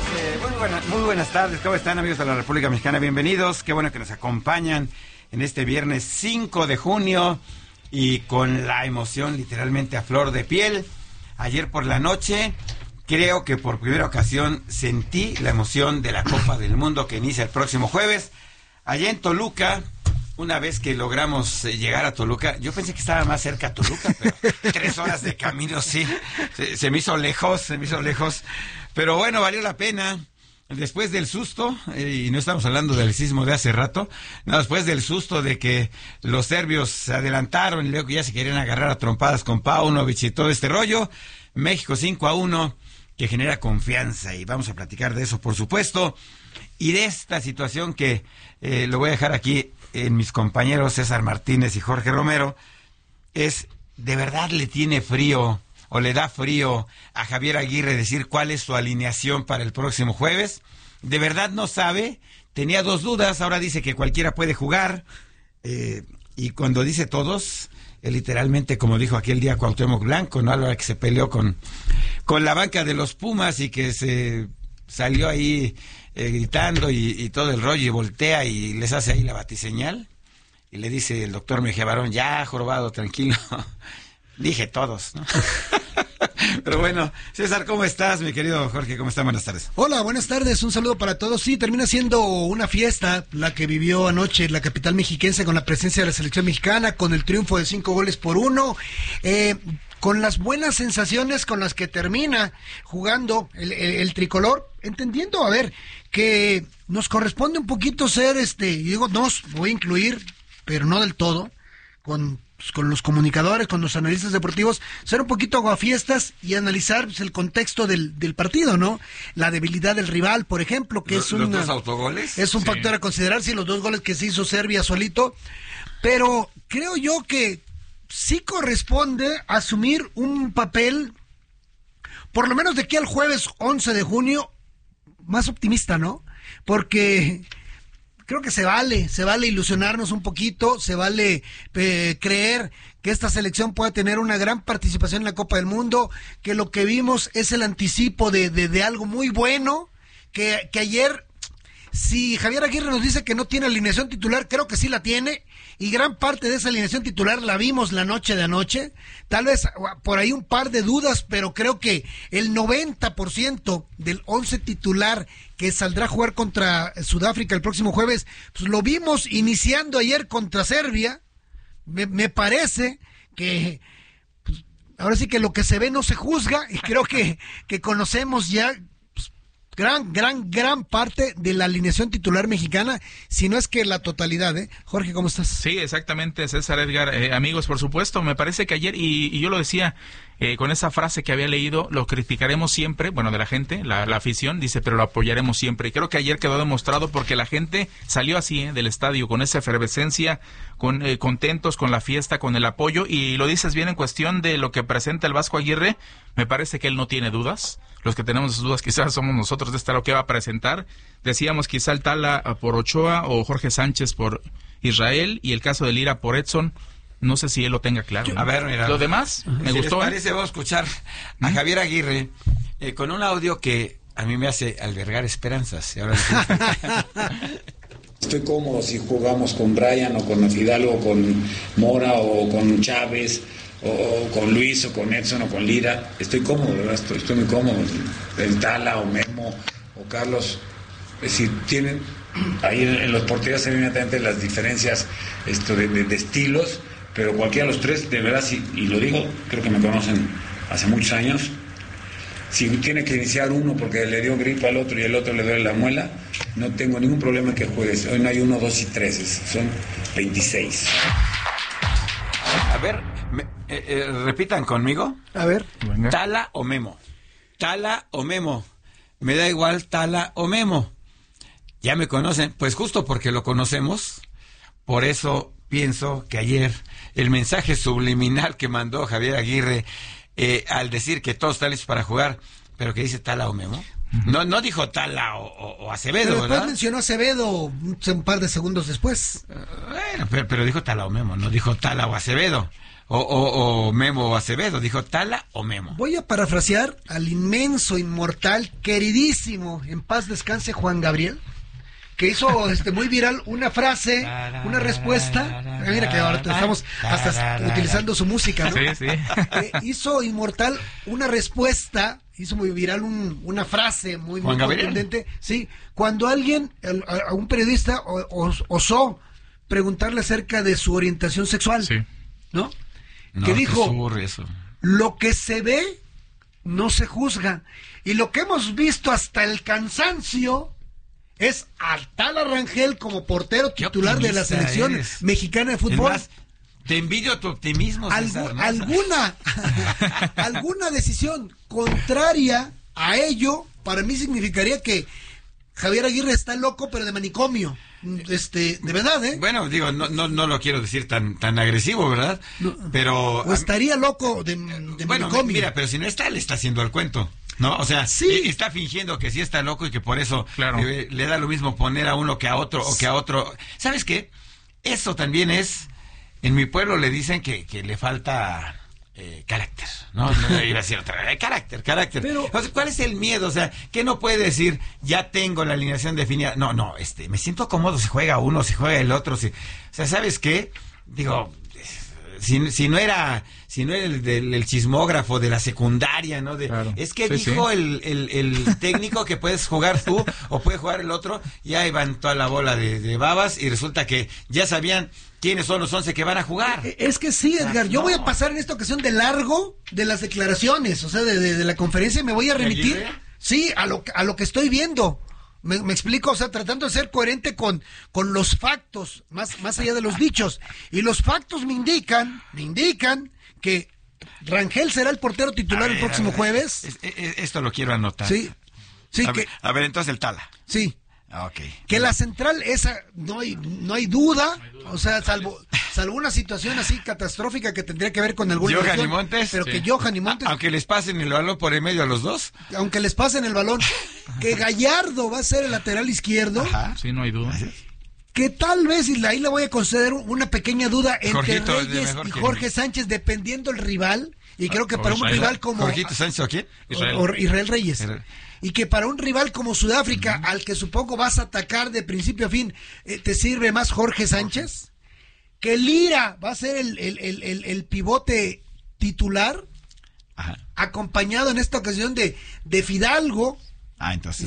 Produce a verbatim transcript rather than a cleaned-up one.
Eh, muy, buena, muy buenas tardes, ¿cómo están, amigos de la República Mexicana? Bienvenidos, qué bueno que nos acompañan en este viernes cinco de junio y con la emoción literalmente a flor de piel. Ayer por la noche, creo que por primera ocasión sentí la emoción de la Copa del Mundo que inicia el próximo jueves. Allá en Toluca, una vez que logramos llegar a Toluca, yo pensé que estaba más cerca a Toluca, pero tres horas de camino, sí, se, se me hizo lejos, se me hizo lejos, pero bueno, valió la pena. Después del susto, eh, y no estamos hablando del sismo de hace rato, no, después del susto de que los serbios se adelantaron y luego ya se querían agarrar a trompadas con Paunovic y todo este rollo, México cinco a uno, que genera confianza, y vamos a platicar de eso, por supuesto, y de esta situación que eh, lo voy a dejar aquí en mis compañeros César Martínez y Jorge Romero. Es, ¿de verdad le tiene frío o le da frío a Javier Aguirre decir cuál es su alineación para el próximo jueves? ¿De verdad no sabe? Tenía dos dudas, ahora dice que cualquiera puede jugar, eh, y cuando dice todos, eh, literalmente, como dijo aquel día Cuauhtémoc Blanco, ¿no? A la hora que se peleó con, con la banca de los Pumas y que se salió ahí eh, gritando y, y todo el rollo, y voltea y les hace ahí la batiseñal, y le dice el doctor Mejía Barón: ya, jorobado, tranquilo. Dije todos, ¿no? Pero bueno, César, ¿cómo estás, mi querido Jorge? ¿Cómo están? Buenas tardes. Hola, buenas tardes, un saludo para todos. Sí, termina siendo una fiesta la que vivió anoche la capital mexiquense, con la presencia de la selección mexicana, con el triunfo de cinco goles por uno, eh, con las buenas sensaciones con las que termina jugando el, el, el tricolor, entendiendo, a ver, que nos corresponde un poquito ser, este, y digo, nos voy a incluir, pero no del todo, con... Pues con los comunicadores, con los analistas deportivos, ser un poquito aguafiestas y analizar, pues, el contexto del, del partido, ¿no? La debilidad del rival, por ejemplo, que ¿Los, es un los dos autogoles? Es un sí. factor a considerar, sí, los dos goles que se hizo Serbia solito, pero creo yo que sí corresponde asumir un papel, por lo menos de aquí al jueves once de junio, más optimista, ¿no? Porque creo que se vale, se vale ilusionarnos un poquito, se vale eh, creer que esta selección pueda tener una gran participación en la Copa del Mundo, que lo que vimos es el anticipo de, de, de algo muy bueno, que, que ayer, si Javier Aguirre nos dice que no tiene alineación titular, creo que sí la tiene, y gran parte de esa alineación titular la vimos la noche de anoche, tal vez por ahí un par de dudas, pero creo que el noventa por ciento del once titular que saldrá a jugar contra Sudáfrica el próximo jueves, pues lo vimos iniciando ayer contra Serbia. Me, me parece que pues, ahora sí que lo que se ve no se juzga, y creo que, que conocemos ya pues, gran, gran, gran parte de la alineación titular mexicana, si no es que la totalidad, ¿eh? Jorge, ¿cómo estás? Sí, exactamente, César, Edgar, eh, amigos, por supuesto, me parece que ayer, y, y yo lo decía, Eh, con esa frase que había leído, lo criticaremos siempre, bueno, de la gente, la, la afición, dice, pero lo apoyaremos siempre. Y creo que ayer quedó demostrado, porque la gente salió así eh, del estadio, con esa efervescencia, con eh, contentos con la fiesta, con el apoyo, y lo dices bien en cuestión de lo que presenta el Vasco Aguirre. Me parece que él no tiene dudas. Los que tenemos dudas quizás somos nosotros de esta lo que va a presentar. Decíamos quizá el Tala por Ochoa o Jorge Sánchez por Israel, y el caso de Lira por Edson. No sé si él lo tenga claro. A ver, mira. Lo demás, me si gustó. les parece, vamos a escuchar a Javier Aguirre eh, con un audio que a mí me hace albergar esperanzas. Y ahora estoy cómodo si jugamos con Brian o con Fidalgo, con Mora o con Chávez o, o con Luis o con Edson o con Lira. Estoy cómodo, ¿verdad? Estoy, estoy muy cómodo. El Tala o Memo o Carlos, es decir, tienen ahí en, en los porteros evidentemente las diferencias esto de, de, de estilos, pero cualquiera de los tres, de verdad, sí, y lo digo, creo que me conocen hace muchos años, si tiene que iniciar uno porque le dio gripa al otro y el otro le duele la muela, no tengo ningún problema en que juegues. Hoy no hay uno, dos y tres, son veintiséis. A ver, me, eh, eh, repitan conmigo. A ver. Venga. Tala o Memo. Tala o Memo. Me da igual Tala o Memo. Ya me conocen, pues justo porque lo conocemos, por eso pienso que ayer el mensaje subliminal que mandó Javier Aguirre eh, al decir que todos están listos para jugar, pero que dice Tala o Memo, uh-huh. no no dijo Tala o, o, o Acevedo, pero después ¿verdad? mencionó Acevedo un, un par de segundos después. Uh, bueno, pero, pero dijo Tala o Memo, no dijo Tala o Acevedo. o, o, o Memo Acevedo, dijo Tala o Memo. Voy a parafrasear al inmenso, inmortal, queridísimo, en paz descanse, Juan Gabriel, que hizo este muy viral una frase, una respuesta. Mira que ahora estamos hasta utilizando su música, ¿no? Sí, sí. Eh, hizo inmortal una respuesta, hizo muy viral un, una frase muy, muy contundente. Sí, cuando alguien, a, a un periodista os, osó preguntarle acerca de su orientación sexual, sí. ¿no? No, que dijo, eso. Lo que se ve no se juzga, y lo que hemos visto hasta el cansancio es a Tala Rangel como portero titular de la selección eres. mexicana de fútbol. Más, te envidio tu optimismo, César, Algu alguna alguna decisión contraria a ello para mí significaría que Javier Aguirre está loco, pero de manicomio. Este, de verdad, ¿eh? Bueno, digo, no, no, no lo quiero decir tan, tan agresivo, ¿verdad? No, pero o estaría loco de, de bueno, manicomio. Mira, pero si no está, le está haciendo el cuento, ¿no? O sea, sí. está fingiendo que sí está loco y que por eso claro. le, le da lo mismo poner a uno que a otro o que a otro. ¿Sabes qué? Eso también es, en mi pueblo le dicen que, que le falta eh, carácter, ¿no? No iba a decir otra vez, carácter, carácter. Pero, o sea, ¿cuál es el miedo? O sea, ¿qué no puede decir, ya tengo la alineación definida? No, no, este, me siento cómodo si juega uno, si juega el otro, si, o sea, ¿sabes qué? Digo, si, si no era, si no era el, del, el chismógrafo de la secundaria, ¿no? De, claro. Es que sí, dijo sí. El, el, el técnico que puedes jugar tú o puede jugar el otro, y ahí van toda la bola de, de babas, y resulta que ya sabían quiénes son los once que van a jugar. Es que sí, Edgar, yo no. voy a pasar en esta ocasión de largo de las declaraciones, o sea, de, de, de la conferencia, y me voy a remitir, sí, a lo, a lo que estoy viendo. Me, me explico, o sea, tratando de ser coherente con, con los factos, más, más allá de los dichos. Y los factos me indican, me indican que Rangel será el portero titular ver, el próximo ver, jueves. Es, es, esto lo quiero anotar. Sí, sí. A, que, ver, a ver, entonces el Tala. Sí. Okay. Que la central esa no hay no hay duda, no hay duda o sea, salvo salvo una situación así catastrófica que tendría que ver con alguna Johan y Montes, pero sí. que Johan y Montes, aunque les pasen el balón por en medio a los dos, aunque les pasen el balón, que Gallardo va a ser el lateral izquierdo. Ajá. Sí, no hay duda. Que tal vez, y ahí le voy a conceder una pequeña duda entre Jorgito Reyes y Jorge Sánchez, dependiendo el rival, y creo que para un rival como Jorgito Sánchez o quién? Israel, o, Israel Reyes. Israel. Y que para un rival como Sudáfrica, uh-huh. al que supongo vas a atacar de principio a fin, eh, ¿te sirve más Jorge Sánchez? Que Lira va a ser el, el, el, el, el pivote titular, ajá. acompañado en esta ocasión de, de Fidalgo. Ah, entonces.